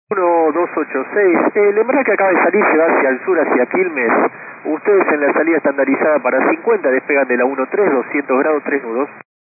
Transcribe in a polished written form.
1286, el embrague que acaba de salir se va hacia el sur, hacia Quilmes. Ustedes en la salida estandarizada para 50 despegan de la 13, 200 grados, 3 nudos.